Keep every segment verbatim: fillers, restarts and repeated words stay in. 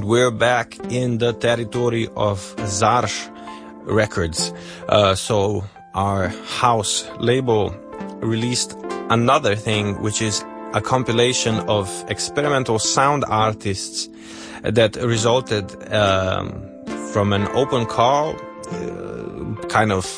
we're back in the territory of Zarsh Records. Uh, so our house label released another thing, which is a compilation of experimental sound artists that resulted um, from an open call, uh, kind of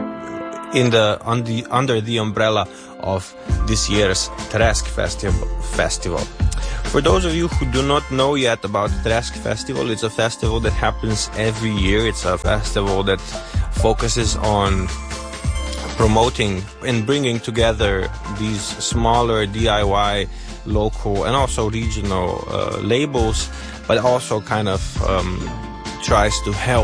in the, on the under the umbrella of this year's Tresk Festival. Festival. For those of you who do not know yet about Tresk Festival, it's a festival that happens every year. It's a festival that focuses on promoting and bringing together these smaller D I Y, local and also regional uh, labels, but also kind of um, tries to help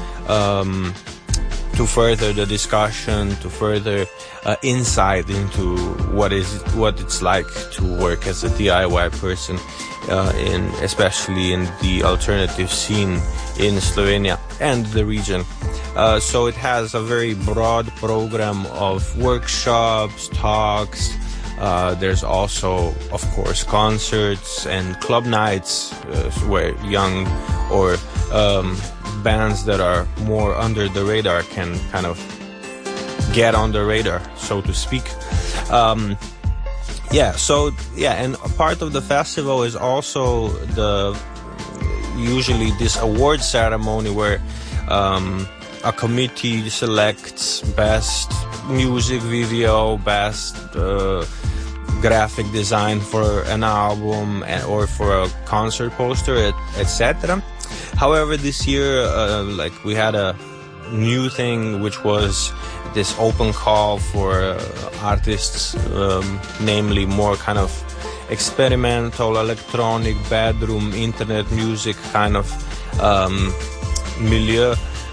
um, to further the discussion, to further uh, insight into what is what it's like to work as a D I Y person, uh, in especially in the alternative scene in Slovenia and the region. Uh, so it has a very broad program of workshops, talks. Uh, there's also, of course, concerts and club nights uh, where young or um, bands that are more under the radar can kind of get on the radar, so to speak. Um, yeah, so, yeah, and a part of the festival is also the usually this award ceremony where um, a committee selects best music video, best uh, graphic design for an album or for a concert poster, et cetera. However, this year, uh, like we had a new thing, which was this open call for uh, artists, um, namely more kind of experimental, electronic, bedroom, internet music kind of um, milieu,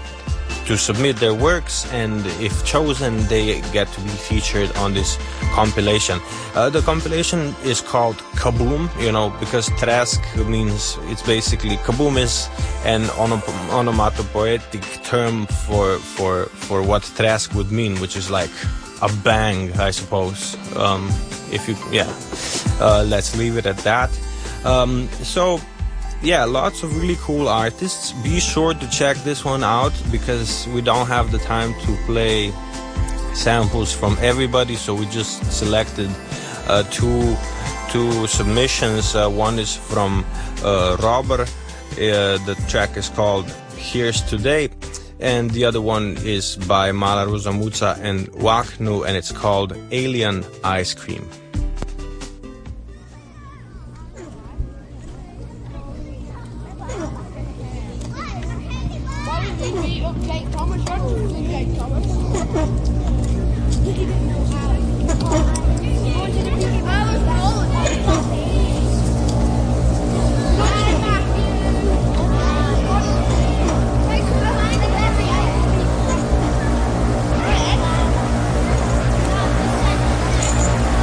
to submit their works, and if chosen, they get to be featured on this compilation. Uh, the compilation is called Kaboom, you know, because Tresk means, it's basically, Kaboom is an onom- onomatopoetic term for, for, for what Tresk would mean, which is like a bang, I suppose. Um, if you, yeah, uh, let's leave it at that. Um, so, yeah, lots of really cool artists. Be sure to check this one out because we don't have the time to play samples from everybody, so we just selected uh, two two submissions. Uh, one is from uh, Robert. Uh, the track is called Here's Today, and the other one is by Mala Ruzamuca and Waknu, and it's called Alien Ice Cream. Jake Thomas, Jake Thomas.